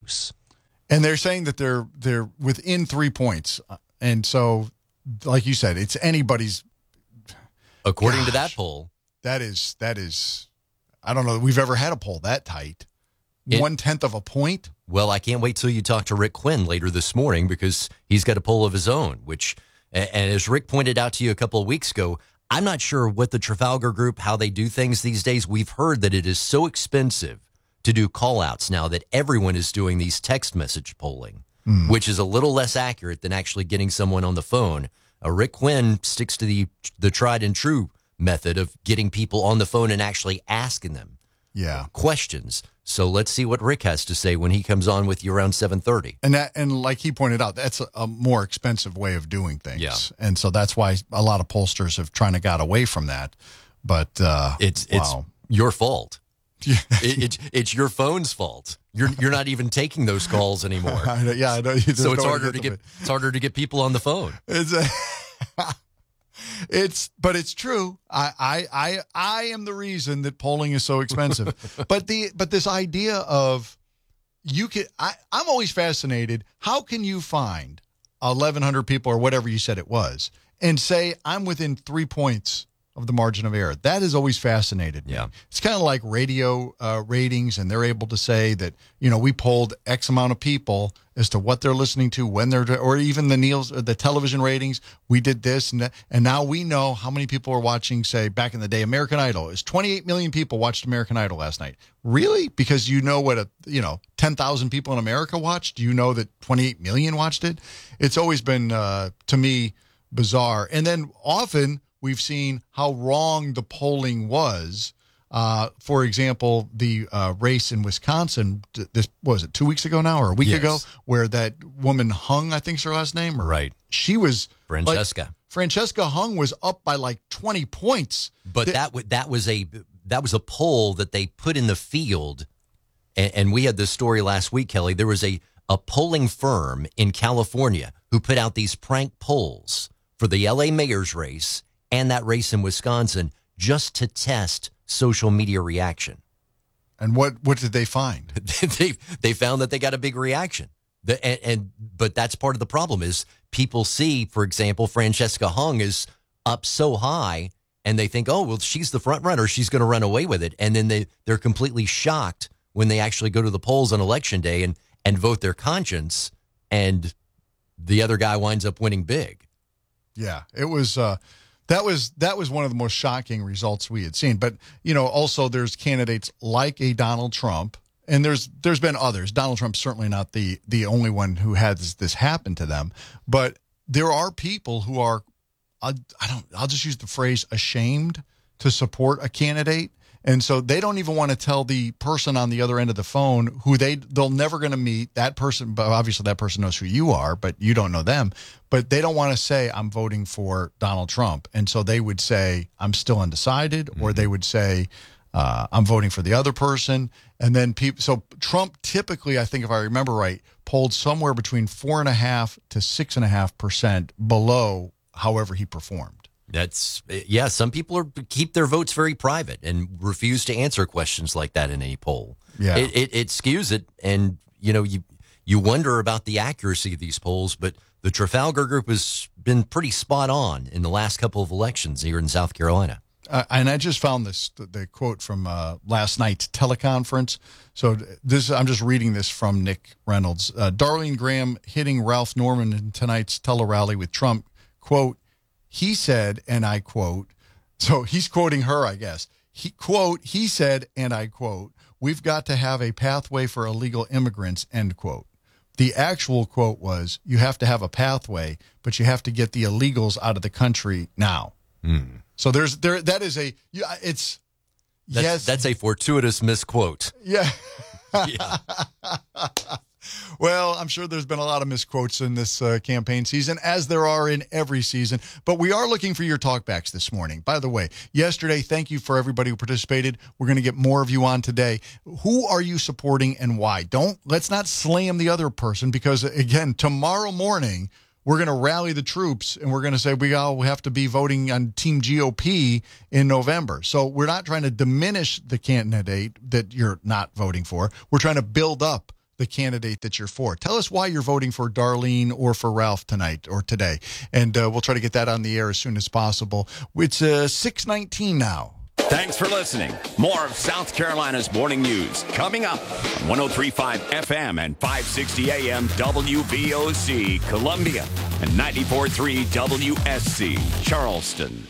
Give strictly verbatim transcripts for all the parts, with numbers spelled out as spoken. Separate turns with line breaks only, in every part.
close.
And they're saying that they're they're within three points. And so, like you said, it's anybody's.
According
Gosh,
to that poll.
That is, that is, I don't know that we've ever had a poll that tight.
It,
One-tenth of a point?
Well, I can't wait till you talk to Rick Quinn later this morning because he's got a poll of his own, which, and as Rick pointed out to you a couple of weeks ago, I'm not sure what the Trafalgar Group, how they do things these days. We've heard that it is so expensive to do call-outs now that everyone is doing these text message polling, mm. which is a little less accurate than actually getting someone on the phone. Uh, Rick Quinn sticks to the the tried and true method of getting people on the phone and actually asking them
yeah.
questions. So let's see what Rick has to say when he comes on with you around seven thirty.
And that, and like he pointed out, that's a, a more expensive way of doing things.
Yeah.
And so that's why a lot of pollsters have trying to got away from that. But uh,
it's
wow.
it's your fault. Yeah. it, it, it's your phone's fault. You're you're not even taking those calls anymore.
I know, yeah, I know.
So it's harder to get it's harder to get people on the phone.
It's a, it's but it's true. I, I I I am the reason that polling is so expensive. but the but this idea of you can I, I'm always fascinated. How can you find eleven hundred people or whatever you said it was and say I'm within three points of the margin of error? That has always fascinated me.
Yeah.
It's kind of like radio uh, ratings, and they're able to say that, you know, we polled X amount of people as to what they're listening to, when they're, or even the Niels, the television ratings. We did this, and that, and now we know how many people are watching, say, back in the day, American Idol. Is twenty-eight million people watched American Idol last night. Really? Because you know what, a you know, ten thousand people in America watched? Do you know that twenty-eight million watched it? It's always been, uh, to me, bizarre. And then often we've seen how wrong the polling was. Uh, for example, the uh, race in Wisconsin, this what was it, two weeks ago now or a week
yes.
ago, where that woman Hung, I think's her last name. Or,
right.
She was.
Francesca.
Like, Francesca Hung was up by like twenty points.
But that, that, w- that was a that was a poll that they put in the field. And, and we had this story last week, Kelly. There was a, a polling firm in California who put out these prank polls for the L A mayor's race and that race in Wisconsin just to test social media reaction.
And what, what did they find?
they they found that they got a big reaction. The, and, and but that's part of the problem is people see, for example, Francesca Hung is up so high and they think, oh, well, she's the front runner. She's going to run away with it. And then they, they're completely shocked when they actually go to the polls on election day and, and vote their conscience. And the other guy winds up winning big.
Yeah, it was uh, that was that was one of the most shocking results we had seen. But, you know, also there's candidates like a Donald Trump, and there's there's been others. Donald Trump's certainly not the the only one who had this, this happen to them. But there are people who are, I, I don't, I'll just use the phrase ashamed to support a candidate. And so they don't even want to tell the person on the other end of the phone who they, they'll never going to meet that person. But obviously that person knows who you are, but you don't know them. But they don't want to say, I'm voting for Donald Trump. And so they would say, I'm still undecided, mm-hmm. or they would say, uh, I'm voting for the other person. And then people, so Trump typically, I think if I remember right, polled somewhere between four and a half to six and a half percent below however he performed.
That's, yeah, some people are keep their votes very private and refuse to answer questions like that in any poll.
Yeah.
It, it, it skews it, and, you know, you you wonder about the accuracy of these polls, but the Trafalgar Group has been pretty spot on in the last couple of elections here in South Carolina.
Uh, and I just found this, the, the quote from uh, last night's teleconference. So this, I'm just reading this from Nick Reynolds. Uh, Darlene Graham hitting Ralph Norman in tonight's tele-rally with Trump, quote, he said, and I quote, so he's quoting her, I guess. He quote, he said, and I quote, we've got to have a pathway for illegal immigrants, end quote. The actual quote was, you have to have a pathway, but you have to get the illegals out of the country now.
Mm.
So there's there that is a it's
that's,
yes
that's a fortuitous misquote.
Yeah.
yeah.
Well, I'm sure there's been a lot of misquotes in this uh, campaign season, as there are in every season. But we are looking for your talkbacks this morning. By the way, yesterday, thank you for everybody who participated. We're going to get more of you on today. Who are you supporting and why? Don't let's not slam the other person, because, again, tomorrow morning, we're going to rally the troops, and we're going to say we all have to be voting on Team G O P in November. So we're not trying to diminish the candidate that you're not voting for. We're trying to build up the candidate that you're for. Tell us why you're voting for Darlene or for Ralph tonight or today. And uh, we'll try to get that on the air as soon as possible. It's uh, six nineteen now.
Thanks for listening. More of South Carolina's morning news coming up on one oh three point five F M and five sixty A M W V O C Columbia and ninety-four point three W S C Charleston.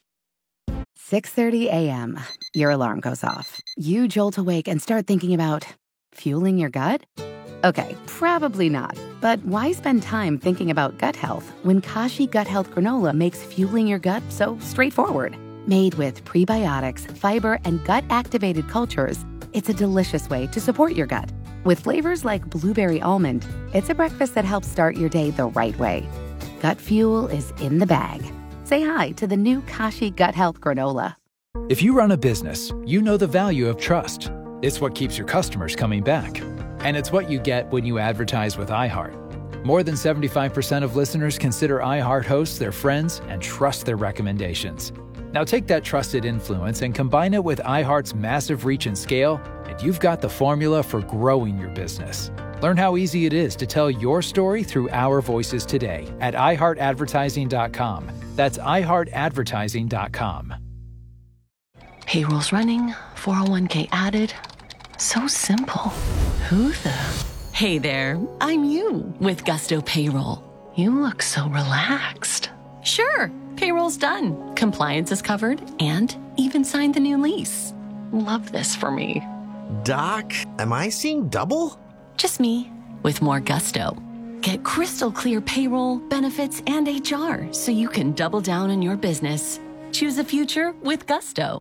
six thirty A M. Your alarm goes off. You jolt awake and start thinking about fueling your gut? Okay, probably not. But why spend time thinking about gut health when Kashi Gut Health Granola makes fueling your gut so straightforward? Made with prebiotics, fiber, and gut-activated cultures, it's a delicious way to support your gut. With flavors like blueberry almond, it's a breakfast that helps start your day the right way. Gut fuel is in the bag. Say hi to the new Kashi Gut Health Granola.
If you run a business, you know the value of trust. It's what keeps your customers coming back. And it's what you get when you advertise with iHeart. More than seventy-five percent of listeners consider iHeart hosts their friends and trust their recommendations. Now take that trusted influence and combine it with iHeart's massive reach and scale, and you've got the formula for growing your business. Learn how easy it is to tell your story through our voices today at i heart advertising dot com. That's i heart advertising dot com.
Payroll's running, four oh one k added. So simple. Who the? Hey there, I'm you with Gusto Payroll. You look so relaxed. Sure, payroll's done. Compliance is covered and even signed the new lease. Love this for me.
Doc, am I seeing double?
Just me with more Gusto. Get crystal clear payroll, benefits, and H R so you can double down on your business. Choose a future with Gusto.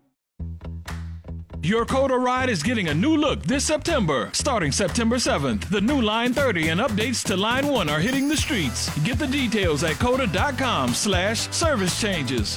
Your Coda ride is getting a new look this September. Starting September seventh, the new Line thirty and updates to Line one are hitting the streets. Get the details at coda.com slash service changes.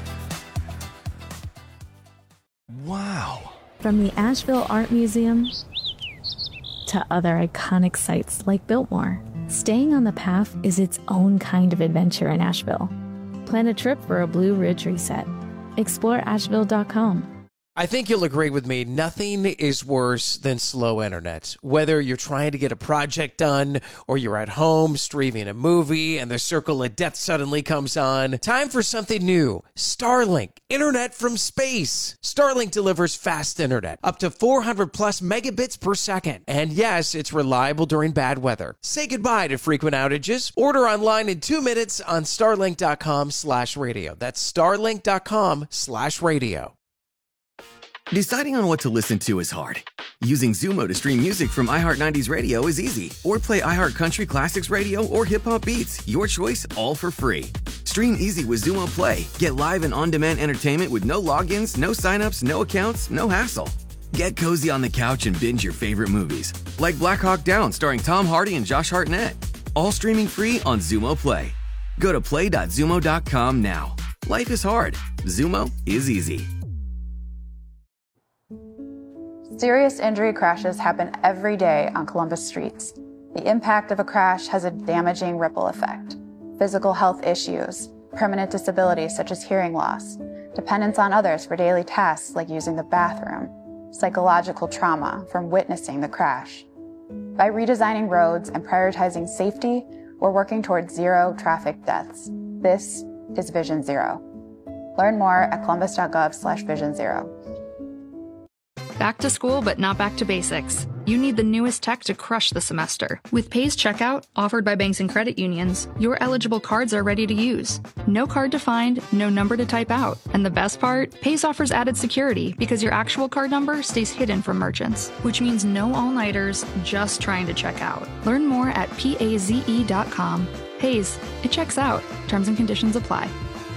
Wow.
From the Asheville Art Museum to other iconic sites like Biltmore, staying on the path is its own kind of adventure in Asheville. Plan a trip for a Blue Ridge reset. explore asheville dot com.
I think you'll agree with me, nothing is worse than slow internet. Whether you're trying to get a project done or you're at home streaming a movie and the circle of death suddenly comes on, time for something new. Starlink, internet from space. Starlink delivers fast internet, up to four hundred plus megabits per second. And yes, it's reliable during bad weather. Say goodbye to frequent outages. Order online in two minutes on starlink.com slash radio. That's starlink.com slash radio.
Deciding on what to listen to is hard. Using Zumo to stream music from iHeart nineties Radio is easy. Or play iHeart Country Classics Radio or Hip Hop Beats. Your choice, all for free. Stream easy with Zumo Play. Get live and on-demand entertainment with no logins, no signups, no accounts, no hassle. Get cozy on the couch and binge your favorite movies. Like Black Hawk Down starring Tom Hardy and Josh Hartnett. All streaming free on Zumo Play. Go to play dot zumo dot com now. Life is hard. Zumo is easy.
Serious injury crashes happen every day on Columbus streets. The impact of a crash has a damaging ripple effect. Physical health issues, permanent disabilities such as hearing loss, dependence on others for daily tasks like using the bathroom, psychological trauma from witnessing the crash. By redesigning roads and prioritizing safety, we're working towards zero traffic deaths. This is Vision Zero. Learn more at columbus.gov slash vision zero.
Back to school, but not back to basics. You need the newest tech to crush the semester. With Pays Checkout, offered by banks and credit unions, your eligible cards are ready to use. No card to find, no number to type out. And the best part? Pays offers added security because your actual card number stays hidden from merchants, which means no all-nighters, just trying to check out. Learn more at paze dot com. Pays, it checks out. Terms and conditions apply.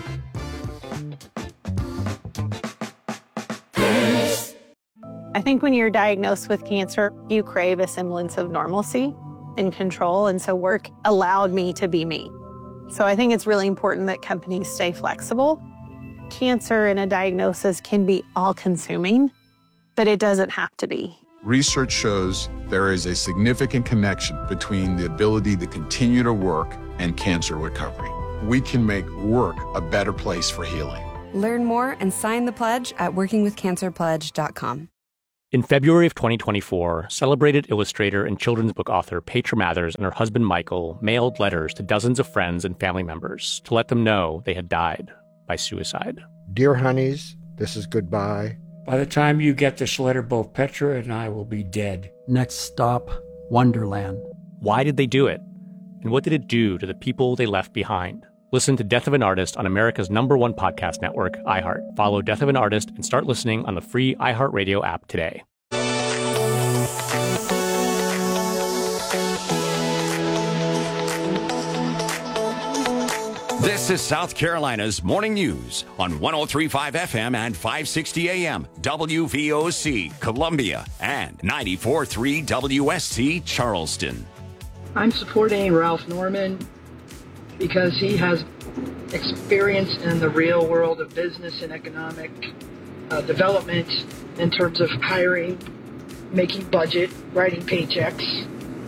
I think when you're diagnosed with cancer, you crave a semblance of normalcy and control, and so work allowed me to be me. So I think it's really important that companies stay flexible. Cancer and a diagnosis can be all-consuming, but it doesn't have to be.
Research shows there is a significant connection between the ability to continue to work and cancer recovery. We can make work a better place for healing.
Learn more and sign the pledge at working with cancer pledge dot com. In February of twenty twenty-four, celebrated illustrator and children's book author Petra Mathers and her husband Michael mailed letters to dozens of friends and family members to let them know they had died by suicide.
Dear honeys, this is goodbye.
By the time you get this letter, both Petra and I will be dead.
Next stop, Wonderland.
Why did they do it? And what did it do to the people they left behind? Listen to Death of an Artist on America's number one podcast network, iHeart. Follow Death of an Artist and start listening on the free iHeartRadio app today.
This is South Carolina's Morning News on one oh three point five F M and five sixty A M W V O C Columbia and ninety-four point three W S C Charleston.
I'm supporting Ralph Norman because he has experience in the real world of business and economic uh, development in terms of hiring, making budget, writing paychecks.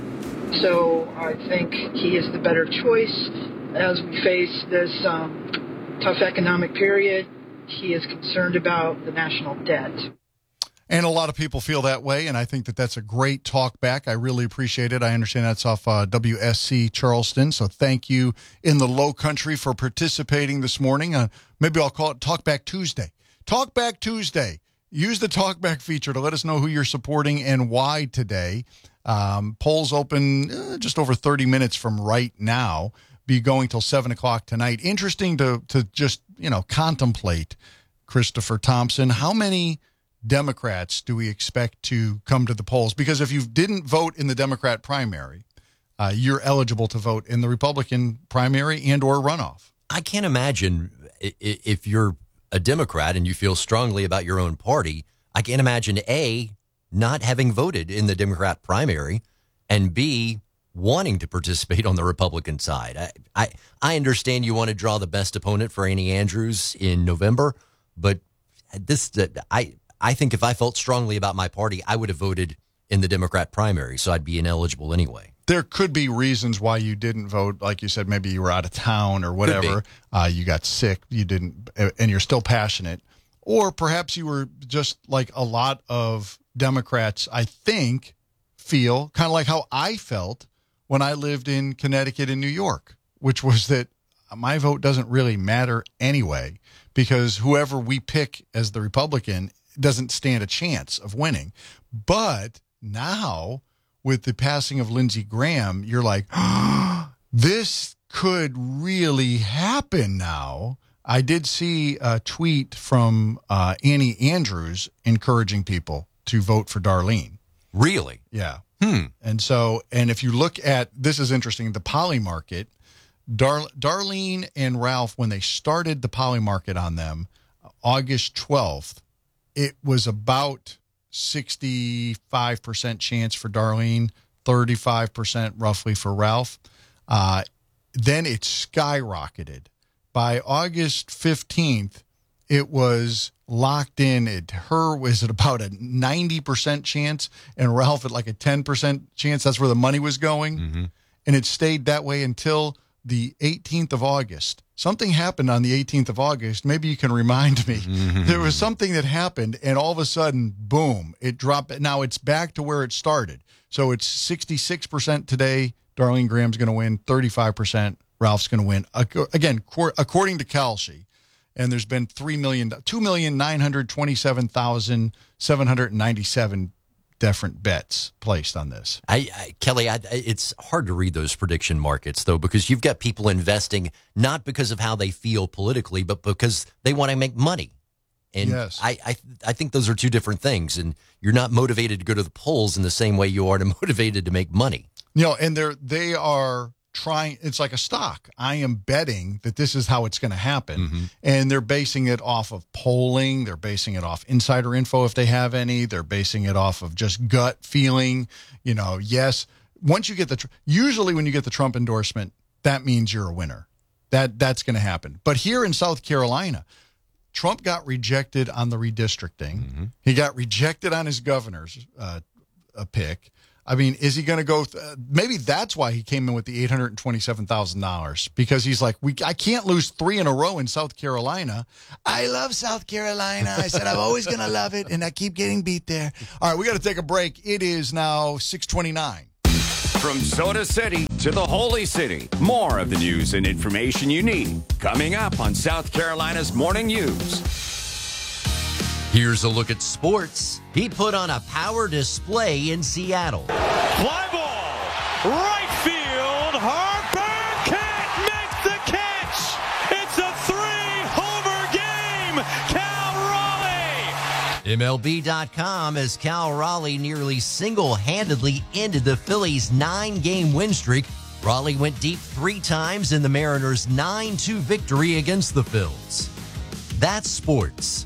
So I think he is the better choice as we face this um, tough economic period. He is concerned about the national debt.
And a lot of people feel that way, and I think that that's a great talk back. I really appreciate it. I understand that's off uh, W S C Charleston, so thank you in the Low Country for participating this morning. Uh, maybe I'll call it Talk Back Tuesday. Talk Back Tuesday. Use the Talk Back feature to let us know who you're supporting and why today. Um, polls open uh, just over thirty minutes from right now. Be going till seven o'clock tonight. Interesting to to just, you know, contemplate, Christopher Thompson, how many Democrats do we expect to come to the polls? Because if you didn't vote in the Democrat primary, uh, you're eligible to vote in the Republican primary and or runoff.
I can't imagine if you're a Democrat and you feel strongly about your own party, I can't imagine A, not having voted in the Democrat primary, and B, wanting to participate on the Republican side. I, I, I understand you want to draw the best opponent for Annie Andrews in November, but this, I, I think if I felt strongly about my party, I would have voted in the Democrat primary, so I'd be ineligible anyway.
There could be reasons why you didn't vote. Like you said, maybe you were out of town or whatever. Uh, you got sick, you didn't, and you're still passionate. Or perhaps you were just like a lot of Democrats, I think, feel, kind of like how I felt when I lived in Connecticut and New York, which was that my vote doesn't really matter anyway, because whoever we pick as the Republican doesn't stand a chance of winning. But now, with the passing of Lindsey Graham, you're like, oh, this could really happen now. I did see a tweet from uh, Annie Andrews encouraging people to vote for Darlene.
Really?
Yeah.
Hmm.
And so, and if you look at, this is interesting, the Poly Market, Dar, Darlene and Ralph, when they started the Poly Market on them, August twelfth, it was about sixty-five percent chance for Darlene, thirty-five percent roughly for Ralph. Uh, then it skyrocketed. By August fifteenth, it was locked in. It, her was at about a ninety percent chance, and Ralph at like a ten percent chance. That's where the money was going.
Mm-hmm.
And it stayed that way until the eighteenth of August. Something happened on the eighteenth of August. Maybe you can remind me. Mm-hmm. There was something that happened, and all of a sudden, boom, it dropped. Now it's back to where it started. So it's sixty-six percent today. Darlene Graham's going to win. thirty-five percent Ralph's going to win. Again, according to Kalshi, and there's been three million, two million nine hundred twenty-seven thousand seven hundred ninety-seven different bets placed on this.
I, I Kelly, I, it's hard to read those prediction markets, though, because you've got people investing not because of how they feel politically, but because they want to make money. And
yes.
I, I, I think those are two different things. And you're not motivated to go to the polls in the same way you are to motivated to make money.
You know, and they're, they are trying, it's like a stock. I am betting that this is how it's going to happen.
Mm-hmm.
And they're basing it off of polling. They're basing it off insider info if they have any. They're basing it off of just gut feeling. You know, yes, once you get the, usually when you get the Trump endorsement, that means you're a winner. That That's going to happen. But here in South Carolina, Trump got rejected on the redistricting.
Mm-hmm.
He got rejected on his governor's uh, a pick. I mean, is he going to go? Th- maybe that's why he came in with the eight hundred twenty-seven thousand dollars, because he's like, we, I can't lose three in a row in South Carolina. I love South Carolina. I said I'm always going to love it, and I keep getting beat there. All right, we got to take a break. It is now six twenty-nine.
From Soda City to the Holy City, more of the news and information you need coming up on South Carolina's Morning News.
Here's a look at sports. He put on a power display in Seattle.
Fly ball, right field, Harper can't make the catch. It's a three-homer game, Cal Raleigh.
M L B dot com as Cal Raleigh nearly single-handedly ended the Phillies' nine-game win streak. Raleigh went deep three times in the Mariners' nine two victory against the Phils. That's sports.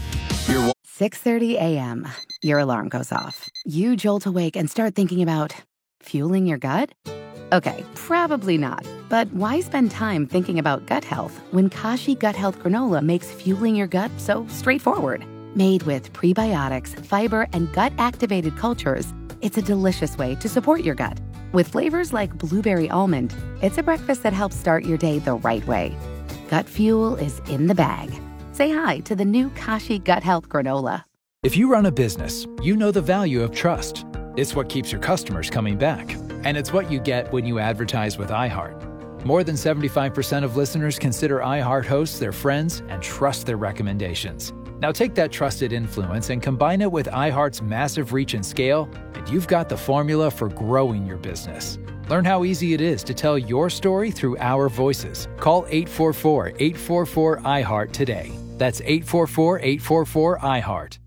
six thirty a.m. Your alarm goes off. You jolt awake and start thinking about fueling your gut? Okay, probably not. But why spend time thinking about gut health when Kashi Gut Health Granola makes fueling your gut so straightforward? Made with prebiotics, fiber, and gut-activated cultures, it's a delicious way to support your gut. With flavors like blueberry almond, it's a breakfast that helps start your day the right way. Gut fuel is in the bag. Say hi to the new Kashi Gut Health Granola.
If you run a business, you know the value of trust. It's what keeps your customers coming back. And it's what you get when you advertise with iHeart. More than seventy-five percent of listeners consider iHeart hosts their friends and trust their recommendations. Now take that trusted influence and combine it with iHeart's massive reach and scale, and you've got the formula for growing your business. Learn how easy it is to tell your story through our voices. Call eight four four, eight four four, iHeart today. That's eight four four, eight four four, iHeart.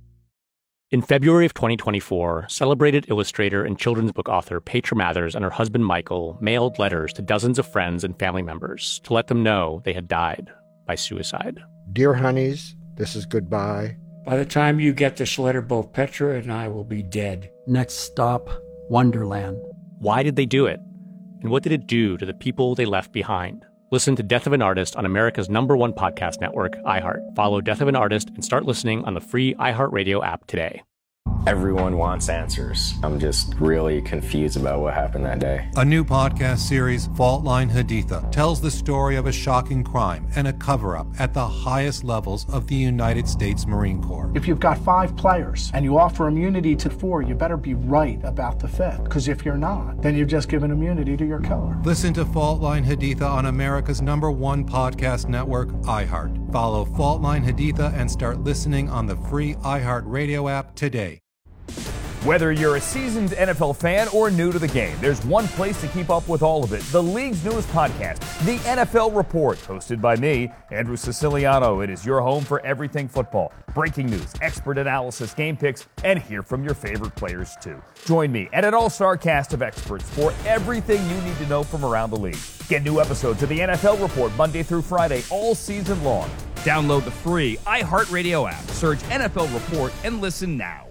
In February of twenty twenty-four, celebrated illustrator and children's book author Petra Mathers and her husband Michael mailed letters to dozens of friends and family members to let them know they had died by suicide.
Dear honeys, this is goodbye.
By the time you get this letter, both Petra and I will be dead.
Next stop, Wonderland.
Why did they do it? And what did it do to the people they left behind? Listen to Death of an Artist on America's number one podcast network, iHeart. Follow Death of an Artist and start listening on the free iHeartRadio app today.
Everyone wants answers. I'm just really confused about what happened that day.
A new podcast series, Fault Line Haditha, tells the story of a shocking crime and a cover-up at the highest levels of the United States Marine Corps.
If you've got five players and you offer immunity to four, you better be right about the fifth. Because if you're not, then you've just given immunity to your killer.
Listen to Fault Line Haditha on America's number one podcast network, iHeart. Follow Fault Line Haditha and start listening on the free iHeartRadio app today.
Whether you're a seasoned N F L fan or new to the game, there's one place to keep up with all of it. The league's newest podcast, The N F L Report, hosted by me, Andrew Siciliano. It is your home for everything football. Breaking news, expert analysis, game picks, and hear from your favorite players too. Join me and an all-star cast of experts for everything you need to know from around the league. Get new episodes of The N F L Report Monday through Friday all season long. Download the free iHeartRadio app, search N F L Report, and listen now.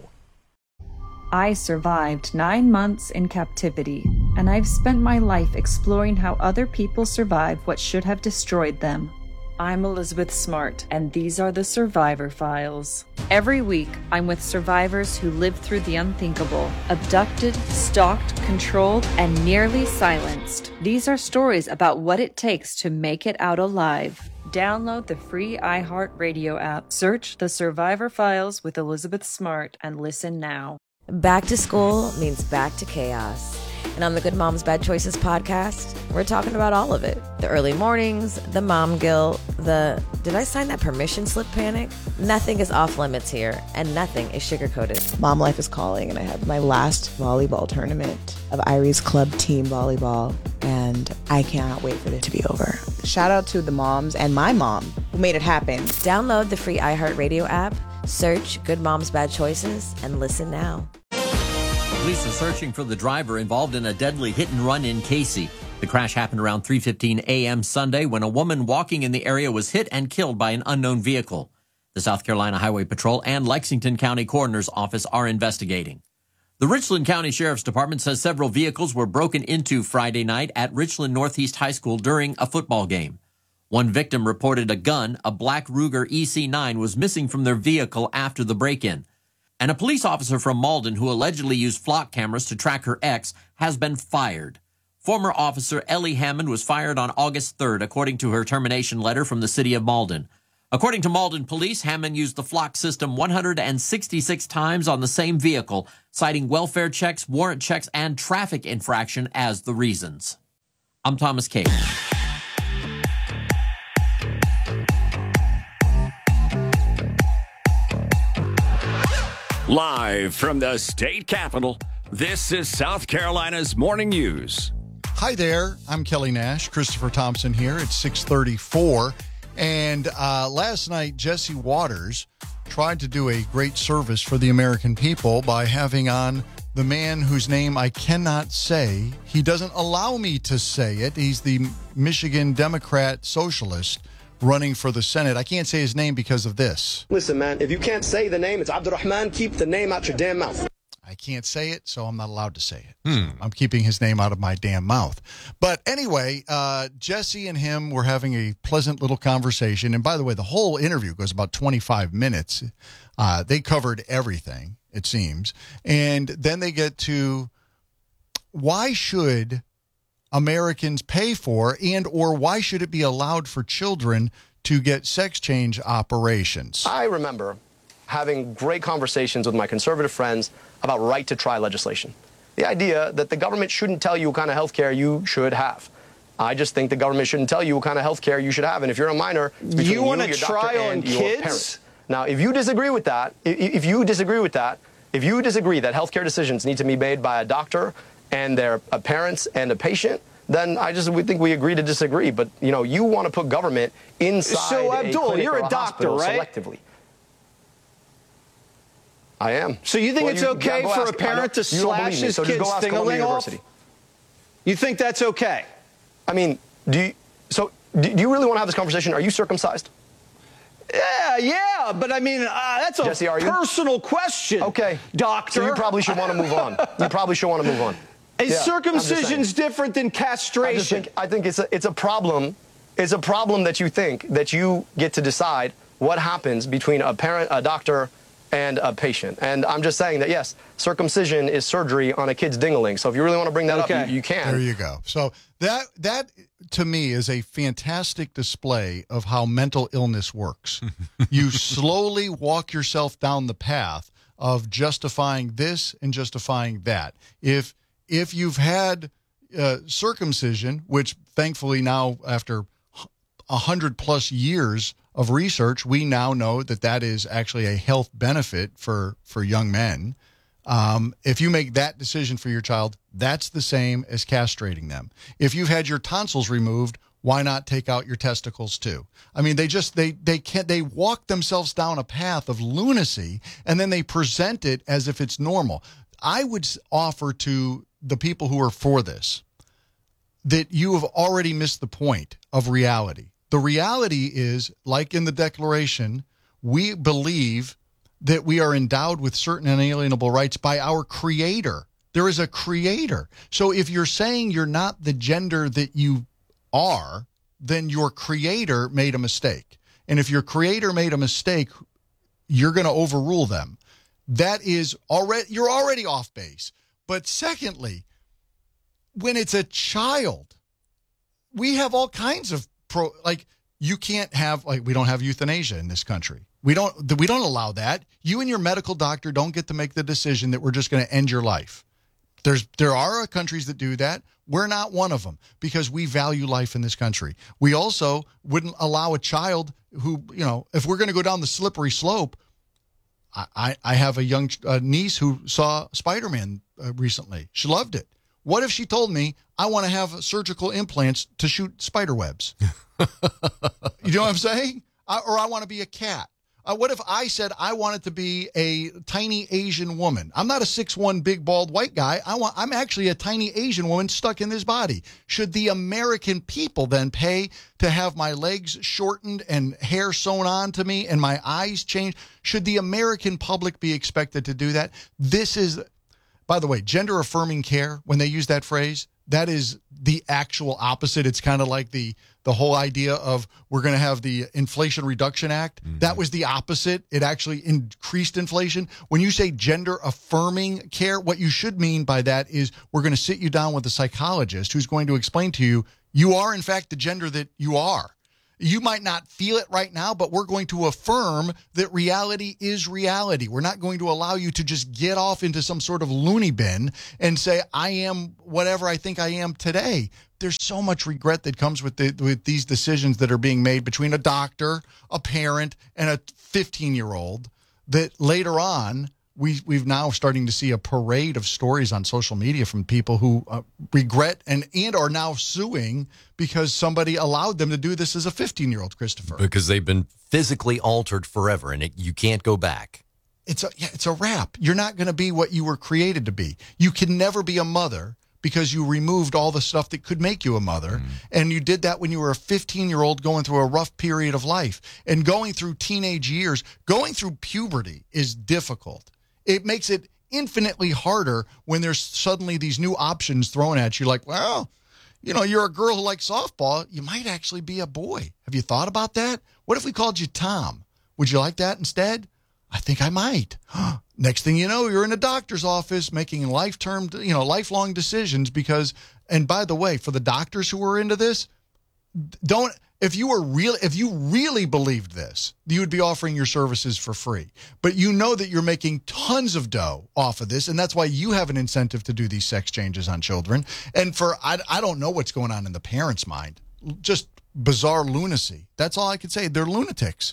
I survived nine months in captivity, and I've spent my life exploring how other people survive what should have destroyed them. I'm Elizabeth Smart, and these are the Survivor Files. Every week, I'm with survivors who lived through the unthinkable, abducted, stalked, controlled, and nearly silenced. These are stories about what it takes to make it out alive. Download the free iHeartRadio app, search The Survivor Files with Elizabeth Smart, and listen now.
Back to school means back to chaos. And on the Good Moms Bad Choices podcast, we're talking about all of it. The early mornings, the mom guilt, the did I sign that permission slip panic? Nothing is off limits here, and nothing is sugar-coated.
Mom life is calling, and I have my last volleyball tournament of Irie's Club Team Volleyball, and I cannot wait for it to be over. Shout out to the moms and my mom who made it happen.
Download the free iHeartRadio app, search Good Moms Bad Choices, and listen now.
Police are searching for the driver involved in a deadly hit and run in Casey. The crash happened around three fifteen a.m. Sunday when a woman walking in the area was hit and killed by an unknown vehicle. The South Carolina Highway Patrol and Lexington County Coroner's Office are investigating. The Richland County Sheriff's Department says several vehicles were broken into Friday night at Richland Northeast High School during a football game. One victim reported a gun, a black Ruger E C nine, was missing from their vehicle after the break-in. And a police officer from Malden who allegedly used flock cameras to track her ex has been fired. Former officer Ellie Hammond was fired on August third, according to her termination letter from the city of Malden. According to Malden police, Hammond used the flock system one hundred sixty-six times on the same vehicle, citing welfare checks, warrant checks, and traffic infraction as the reasons. I'm Thomas Cade.
Live from the state capitol, this is South Carolina's Morning News.
Hi there. I'm Kelly Nash. Christopher Thompson here. It's six thirty-four. And uh, last night, Jesse Waters tried to do a great service for the American people by having on the man whose name I cannot say. He doesn't allow me to say it. He's the Michigan Democrat socialist running for the Senate. I can't say his name because of this.
Listen, man, if you can't say the name, it's Abdurrahman. Keep the name out your damn mouth.
I can't say it, so I'm not allowed to say it.
Hmm.
So I'm keeping his name out of my damn mouth. But anyway, uh, Jesse and him were having a pleasant little conversation. And by the way, the whole interview goes about twenty-five minutes. Uh, they covered everything, it seems. And then they get to why should Americans pay for and or why should it be allowed for children to get sex change operations?
I remember having great conversations with my conservative friends about right-to-try legislation. The idea that the government shouldn't tell you what kind of health care you should have. I just think the government shouldn't tell you what kind of health care you should have. And if you're a minor,
you want to try on kids?
Now, if you disagree with that, if you disagree with that, if you disagree that health care decisions need to be made by a doctor and their a parents and a patient, then I just we think we agree to disagree. But, you know, you want to put government inside
so,
a
Abdul,
clinic
you're
or
a,
a
doctor,
hospital
right?
selectively. I am.
So you think
well,
it's
you,
okay
yeah,
for
ask,
a parent to slash
me,
his
so
kid's thing-a-ling off? You think that's okay?
I mean, do you, so do you really want to have this conversation? Are you circumcised?
Yeah, yeah, but I mean, uh, that's a
Jesse, are you?
personal question.
Okay.
Doctor.
So you probably should want to move on. You probably should want to move on.
Is
yeah,
circumcision's different than castration?
I, just think, I think it's a, it's a problem. It's a problem that you think that you get to decide what happens between a parent, a doctor, and a patient. And I'm just saying that, yes, circumcision is surgery on a kid's ding-a-ling. So if you really want to bring that
okay.
up, you, you can.
There you go. So that, that to me, is a fantastic display of how mental illness works. You slowly walk yourself down the path of justifying this and justifying that. If if you've had uh, circumcision, which thankfully now after a hundred plus years of research, we now know that that is actually a health benefit for, for young men. Um, if you make that decision for your child, that's the same as castrating them. If you've had your tonsils removed, why not take out your testicles too? I mean, they just, they, they can't, they walk themselves down a path of lunacy and then they present it as if it's normal. I would offer to the people who are for this that you have already missed the point of reality. The reality is, like in the Declaration, we believe that we are endowed with certain inalienable rights by our Creator. There is a Creator. So if you're saying you're not the gender that you are, then your Creator made a mistake. And if your Creator made a mistake, you're going to overrule them. That is already, you're already off base. But secondly, when it's a child, we have all kinds of pro, like you can't have, like we don't have euthanasia in this country. We don't, we don't allow that. You and your medical doctor don't get to make the decision that we're just going to end your life. There's, there are countries that do that. We're not one of them because we value life in this country. We also wouldn't allow a child who, you know, if we're going to go down the slippery slope, I, I, I have a young uh, niece who saw Spider-Man uh, recently. She loved it. What if she told me I want to have surgical implants to shoot spider webs? You know what I'm saying? I, or I want to be a cat. Uh, what if I said I wanted to be a tiny Asian woman? I'm not a six one big bald white guy. I want, I'm actually a tiny Asian woman stuck in this body. Should the American people then pay to have my legs shortened and hair sewn on to me and my eyes changed? Should the American public be expected to do that? This is, by the way, gender affirming care, when they use that phrase, that is the actual opposite. It's kind of like the the whole idea of we're going to have the Inflation Reduction Act. Mm-hmm. That was the opposite. It actually increased inflation. When you say gender-affirming care, what you should mean by that is we're going to sit you down with a psychologist who's going to explain to you, you are, in fact, the gender that you are. You might not feel it right now, but we're going to affirm that reality is reality. We're not going to allow you to just get off into some sort of loony bin and say, I am whatever I think I am today. There's so much regret that comes with the, with these decisions that are being made between a doctor, a parent, and a fifteen-year-old that later on, We, we've now starting to see a parade of stories on social media from people who uh, regret and, and are now suing because somebody allowed them to do this as a fifteen-year-old, Christopher.
Because they've been physically altered forever, and it, you can't go back.
It's a, yeah, it's a wrap. You're not going to be what you were created to be. You can never be a mother because you removed all the stuff that could make you a mother. Mm. And you did that when you were a fifteen-year-old going through a rough period of life. And going through teenage years, going through puberty is difficult. It makes it infinitely harder when there's suddenly these new options thrown at you. Like, well, you know, you're a girl who likes softball. You might actually be a boy. Have you thought about that? What if we called you Tom? Would you like that instead? I think I might. Next thing you know, you're in a doctor's office making life-term, you know, lifelong decisions because, and by the way, for the doctors who are into this, don't, if you were real, if you really believed this, you would be offering your services for free. But you know that you're making tons of dough off of this, and that's why you have an incentive to do these sex changes on children. And for, I, I don't know what's going on in the parents' mind. Just bizarre lunacy. That's all I could say. They're lunatics.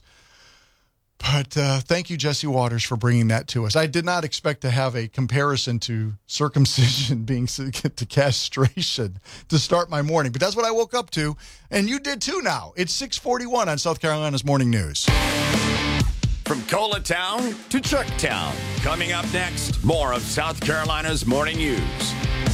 But uh, thank you, Jesse Waters, for bringing that to us. I did not expect to have a comparison to circumcision being to castration to start my morning, but that's what I woke up to, and you did too now. It's six forty-one on South Carolina's Morning News.
From Coletown to Chucktown. Coming up next, more of South Carolina's Morning News.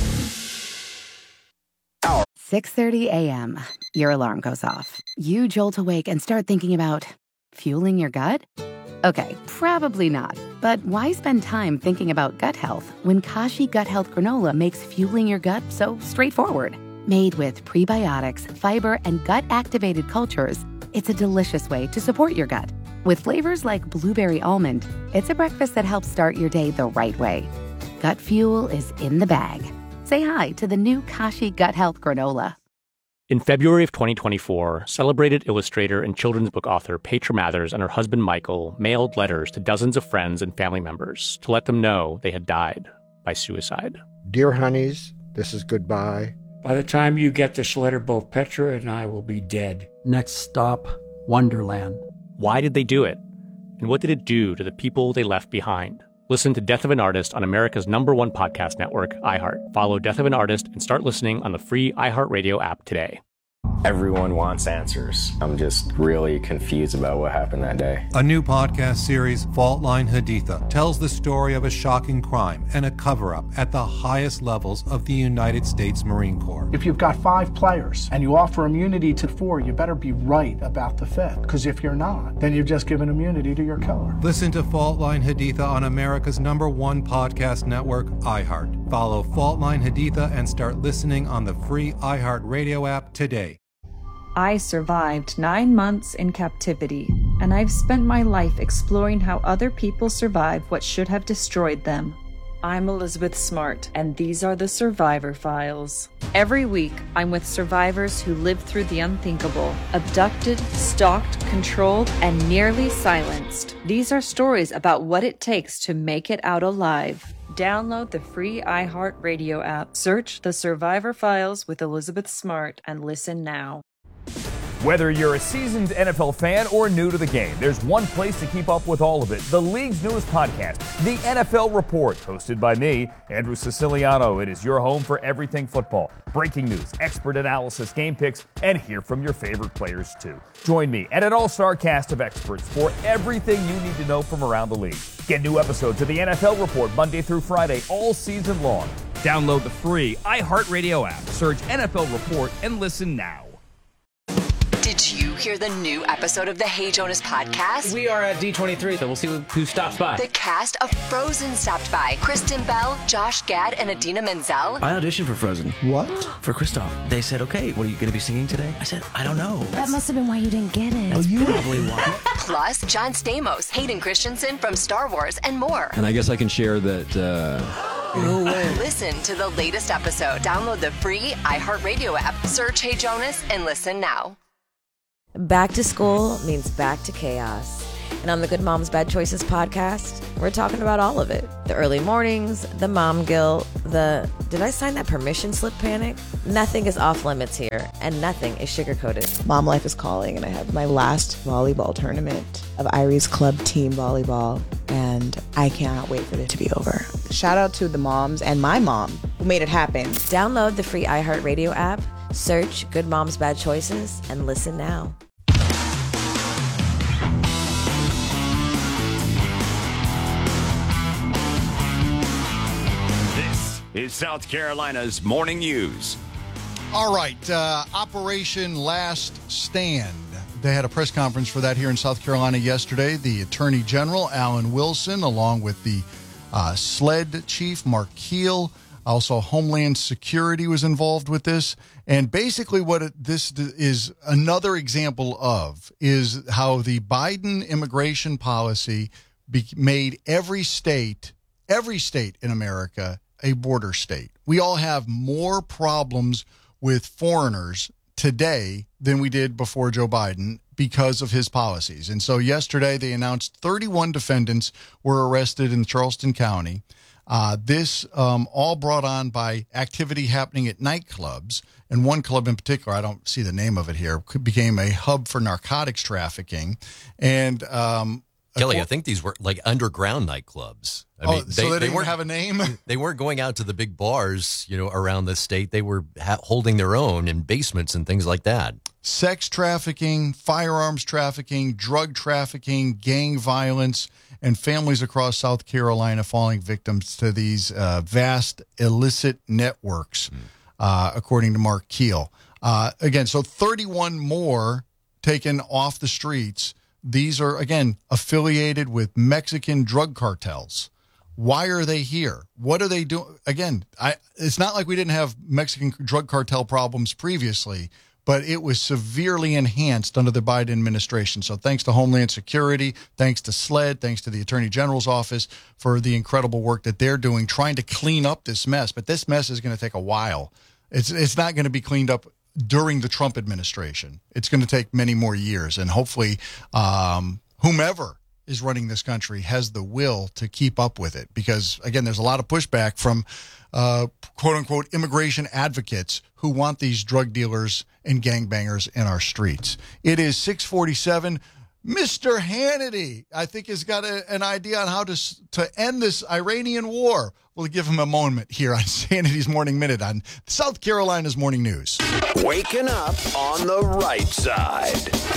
six thirty a.m. Your alarm goes off. You jolt awake and start thinking about fueling your gut? Okay, probably not. But why spend time thinking about gut health when Kashi Gut Health Granola makes fueling your gut so straightforward? Made with prebiotics, fiber, and gut-activated cultures, it's a delicious way to support your gut. With flavors like blueberry almond, it's a breakfast that helps start your day the right way. Gut fuel is in the bag. Say hi to the new Kashi Gut Health Granola.
In February of twenty twenty-four, celebrated illustrator and children's book author Petra Mathers and her husband Michael mailed letters to dozens of friends and family members to let them know they had died by suicide.
Dear honeys, this is goodbye.
By the time you get this letter, both Petra and I will be dead.
Next stop, Wonderland.
Why did they do it? And what did it do to the people they left behind? Listen to Death of an Artist on America's number one podcast network, iHeart. Follow Death of an Artist and start listening on the free iHeartRadio app today.
Everyone wants answers. I'm just really confused about what happened that day.
A new podcast series, Fault Line Haditha, tells the story of a shocking crime and a cover-up at the highest levels of the United States Marine Corps.
If you've got five players and you offer immunity to four, you better be right about the fifth. Because if you're not, then you've just given immunity to your killer.
Listen to Fault Line Haditha on America's number one podcast network, iHeart. Follow Fault Line Haditha and start listening on the free iHeartRadio app today.
I survived nine months in captivity, and I've spent my life exploring how other people survive what should have destroyed them. I'm Elizabeth Smart, and these are the Survivor Files. Every week, I'm with survivors who lived through the unthinkable, abducted, stalked, controlled, and nearly silenced. These are stories about what it takes to make it out alive. Download the free iHeartRadio app, search The Survivor Files with Elizabeth Smart, and listen now.
Whether you're a seasoned N F L fan or new to the game, there's one place to keep up with all of it. The league's newest podcast, The N F L Report, hosted by me, Andrew Siciliano. It is your home for everything football. Breaking news, expert analysis, game picks, and hear from your favorite players too. Join me and an all-star cast of experts for everything you need to know from around the league. Get new episodes of The N F L Report Monday through Friday all season long.
Download the free iHeartRadio app, search N F L Report, and listen now. Did you hear the new episode of the Hey Jonas podcast?
We are at D twenty-three, so we'll see who stops by.
The cast of Frozen stopped by. Kristen Bell, Josh Gad, and Adina Menzel.
I auditioned for Frozen.
What?
For Kristoff. They said, okay, what are you going to be singing today? I said, I don't know.
That must have been why you didn't get it.
That's probably why.
Plus, John Stamos, Hayden Christensen from Star Wars, and more.
And I guess I can share that... Uh...
No way.
Listen to the latest episode. Download the free iHeartRadio app. Search Hey Jonas and listen now.
Back to school means back to chaos. And on the Good Moms Bad Choices podcast, we're talking about all of it. The early mornings, the mom guilt, the did I sign that permission slip panic? Nothing is off limits here, and nothing is sugar-coated.
Mom life is calling, and I have my last volleyball tournament of Irie's Club Team Volleyball, and I cannot wait for it to be over. Shout out to the moms and my mom who made it happen.
Download the free iHeartRadio app, search Good Moms Bad Choices, and listen now.
Is South Carolina's Morning News.
All right, uh, Operation Last Stand. They had a press conference for that here in South Carolina yesterday. The Attorney General, Alan Wilson, along with the uh, SLED Chief, Mark Keel, also Homeland Security was involved with this. And basically what it, this is another example of is how the Biden immigration policy be, made every state, every state in America a border state. We all have more problems with foreigners today than we did before Joe Biden because of his policies. And so yesterday they announced thirty-one defendants were arrested in Charleston County. Uh, this um, all brought on by activity happening at nightclubs. And one club in particular, I don't see the name of it here, became a hub for narcotics trafficking. And um,
Kelly, I think these were like underground nightclubs. I
oh,
mean,
so
they,
they,
they
didn't
weren't
have a name?
They weren't going out to the big bars, you know, around the state. They were ha- holding their own in basements and things like that.
Sex trafficking, firearms trafficking, drug trafficking, gang violence, and families across South Carolina falling victims to these uh, vast illicit networks, mm. uh, according to Mark Keel. Uh, again, so thirty-one more taken off the streets. These are, again, affiliated with Mexican drug cartels. Why are they here? What are they doing? Again, I, it's not like we didn't have Mexican drug cartel problems previously, but it was severely enhanced under the Biden administration. So thanks to Homeland Security, thanks to SLED, thanks to the Attorney General's office for the incredible work that they're doing, trying to clean up this mess. But this mess is going to take a while. It's it's not going to be cleaned up during the Trump administration. It's going to take many more years. And hopefully um, whomever is running this country has the will to keep up with it. Because, again, there's a lot of pushback from uh, quote-unquote immigration advocates who want these drug dealers and gangbangers in our streets. It is six forty-seven. Mister Hannity, I think, has got a, an idea on how to to end this Iranian war. We'll give him a moment here on Hannity's Morning Minute on South Carolina's Morning News.
Waking up on the right side.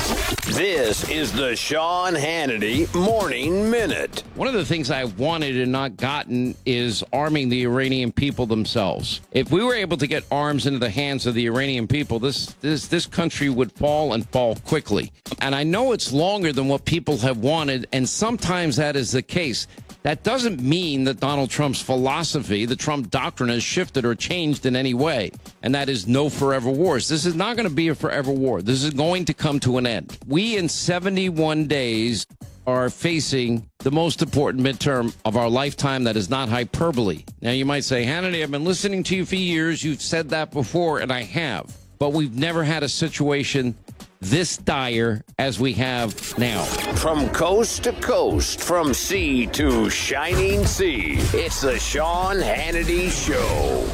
This is the Sean Hannity Morning Minute.
One of the things I've wanted and not gotten is arming the Iranian people themselves. If we were able to get arms into the hands of the Iranian people, this this this country would fall and fall quickly. And I know it's longer than what people have wanted, and sometimes that is the case. That doesn't mean that Donald Trump's philosophy, the Trump doctrine, has shifted or changed in any way. And that is no forever wars. This is not going to be a forever war. This is going to come to an end. We, in seventy-one days, are facing the most important midterm of our lifetime. That is not hyperbole. Now, you might say, Hannity, I've been listening to you for years. You've said that before, and I have. But we've never had a situation this dire as we have now.
From coast to coast, from sea to shining sea, it's the Sean Hannity Show.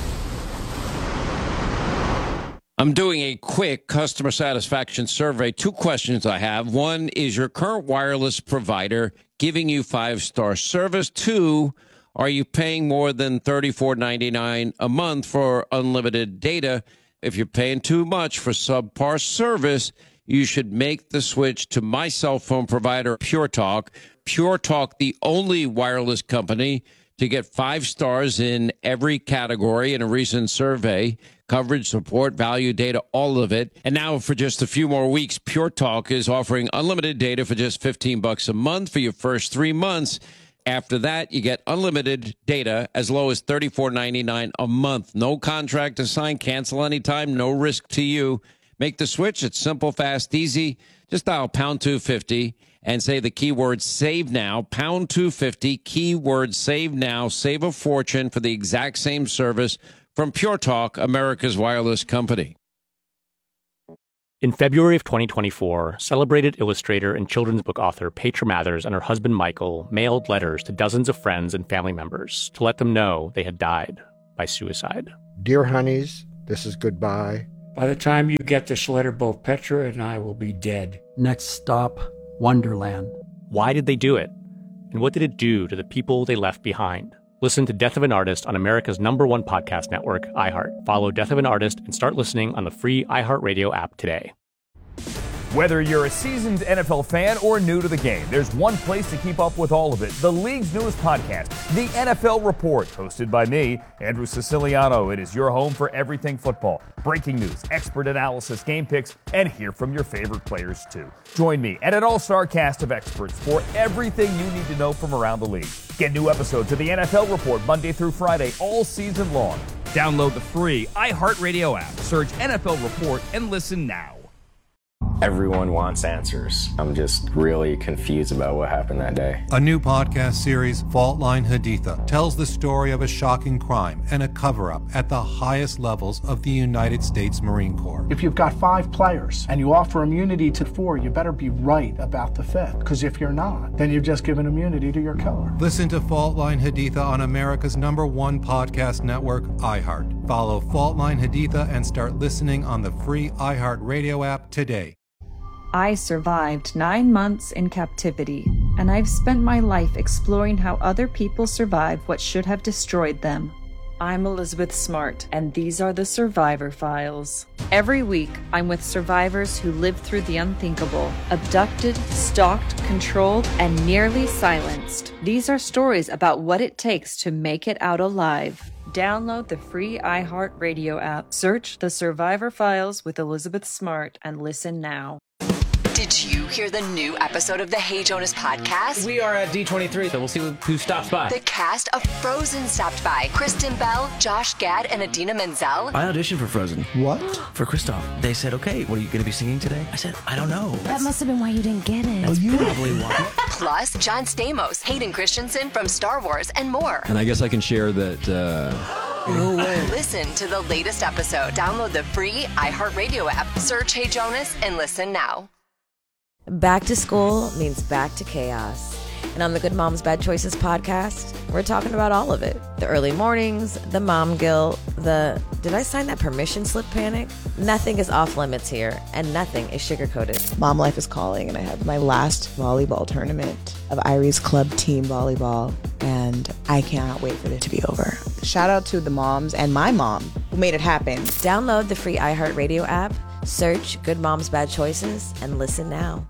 I'm doing a quick customer satisfaction survey. Two questions I have. One, is your current wireless provider giving you five-star service? Two, are you paying more than thirty-four ninety-nine a month for unlimited data? If you're paying too much for subpar service, you should make the switch to my cell phone provider, Pure Talk. Pure Talk, the only wireless company to get five stars in every category in a recent survey. Coverage, support, value, data, all of it. And now for just a few more weeks, Pure Talk is offering unlimited data for just fifteen bucks a month for your first three months. After that, you get unlimited data as low as thirty-four ninety-nine a month. No contract to sign, cancel anytime, no risk to you. Make the switch. It's simple, fast, easy. Just dial pound two fifty and say the keyword save now, pound two fifty, keyword save now, save a fortune for the exact same service from Pure Talk, America's wireless company.
In February of twenty twenty-four, celebrated illustrator and children's book author Petra Mathers and her husband Michael mailed letters to dozens of friends and family members to let them know they had died by suicide.
Dear honeys, this is goodbye.
By the time you get this letter, both Petra and I will be dead.
Next stop, Wonderland.
Why did they do it? And what did it do to the people they left behind? Listen to Death of an Artist on America's number one podcast network, iHeart. Follow Death of an Artist and start listening on the free iHeartRadio app today.
Whether you're a seasoned N F L fan or new to the game, there's one place to keep up with all of it. The league's newest podcast, The N F L Report, hosted by me, Andrew Siciliano. It is your home for everything football. Breaking news, expert analysis, game picks, and hear from your favorite players, too. Join me and an all-star cast of experts for everything you need to know from around the league. Get new episodes of The N F L Report Monday through Friday all season long. Download the free iHeartRadio app, search N F L Report, and listen now.
Everyone wants answers. I'm just really confused about what happened that day.
A new podcast series, Fault Line Haditha, tells the story of a shocking crime and a cover-up at the highest levels of the United States Marine Corps.
If you've got five players and you offer immunity to four, you better be right about the fifth. Because if you're not, then you've just given immunity to your killer.
Listen to Fault Line Haditha on America's number one podcast network, iHeart. Follow Fault Line Haditha and start listening on the free iHeart Radio app today.
I survived nine months in captivity, and I've spent my life exploring how other people survive what should have destroyed them. I'm Elizabeth Smart, and these are the Survivor Files. Every week, I'm with survivors who lived through the unthinkable, abducted, stalked, controlled, and nearly silenced. These are stories about what it takes to make it out alive. Download the free iHeartRadio app, search The Survivor Files with Elizabeth Smart, and listen now.
Did you hear the new episode of the Hey Jonas podcast?
We are at D twenty-three, so we'll see who stops by.
The cast of Frozen stopped by. Kristen Bell, Josh Gad, and Idina Menzel.
I auditioned for Frozen.
What?
For Kristoff. They said, okay, what are you going to be singing today? I said, I don't know.
That must have been why you didn't get it.
That's probably why.
Plus, John Stamos, Hayden Christensen from Star Wars, and more.
And I guess I can share that... Uh...
No way.
Listen to the latest episode. Download the free iHeartRadio app. Search Hey Jonas and listen now.
Back to school means back to chaos. And on the Good Moms Bad Choices podcast, we're talking about all of it. The early mornings, the mom guilt, the did I sign that permission slip panic? Nothing is off limits here, and nothing is sugar-coated.
Mom life is calling, and I have my last volleyball tournament of Iries Club team volleyball, and I cannot wait for it to be over. Shout out to the moms and my mom who made it happen.
Download the free iHeartRadio app, search Good Moms Bad Choices, and listen now.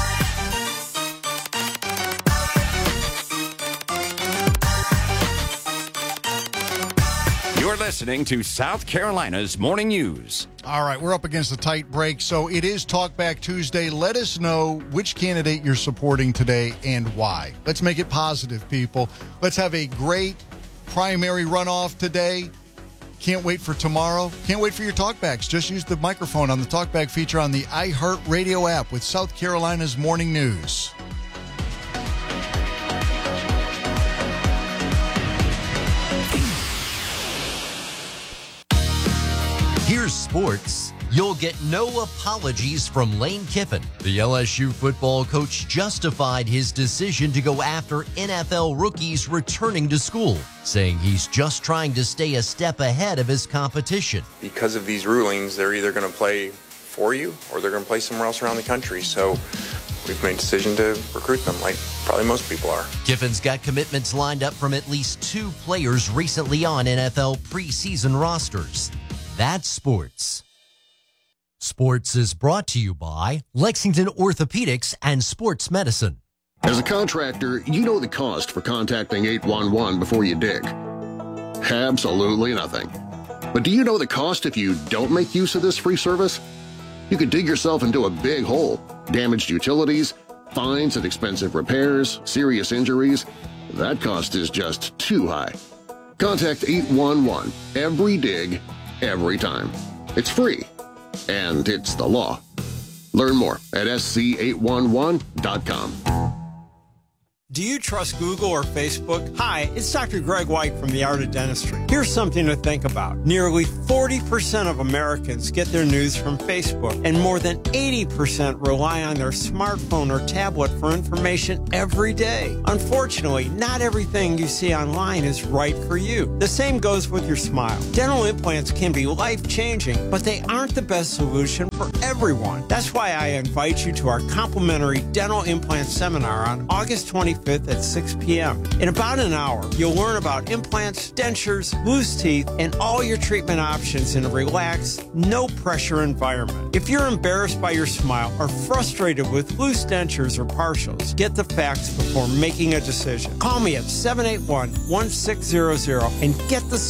You're listening to South Carolina's Morning News.
All right, we're up against a tight break, so it is Talkback Tuesday. Let us know which candidate you're supporting today and why. Let's make it positive, people. Let's have a great primary runoff today. Can't wait for tomorrow. Can't wait for your talkbacks. Just use the microphone on the talkback feature on the iHeartRadio app with South Carolina's Morning News.
Here's sports. You'll get no apologies from Lane Kiffin. The L S U football coach justified his decision to go after N F L rookies returning to school, saying he's just trying to stay a step ahead of his competition.
Because of these rulings, they're either going to play for you or they're going to play somewhere else around the country. So we've made a decision to recruit them like probably most people are.
Kiffin's got commitments lined up from at least two players recently on N F L preseason rosters. That's sports. Sports is brought to you by Lexington Orthopedics and Sports Medicine.
As a contractor, you know the cost for contacting eight one one before you dig. Absolutely nothing. But do you know the cost if you don't make use of this free service? You could dig yourself into a big hole, damaged utilities, fines and expensive repairs, serious injuries. That cost is just too high. Contact eight one one every dig, every time. It's free, and it's the law. Learn more at S C eight one one dot com.
Do you trust Google or Facebook? Hi, it's Doctor Greg White from The Art of Dentistry. Here's something to think about. Nearly forty percent of Americans get their news from Facebook, and more than eighty percent rely on their smartphone or tablet for information every day. Unfortunately, not everything you see online is right for you. The same goes with your smile. Dental implants can be life-changing, but they aren't the best solution for everyone. That's why I invite you to our complimentary dental implant seminar on August twenty-fifth at six p.m. In about an hour, you'll learn about implants, dentures, loose teeth, and all your treatment options in a relaxed, no-pressure environment. If you're embarrassed by your smile or frustrated with loose dentures or partials, get the facts before making a decision. Call me at seven eight one, one six zero zero and get the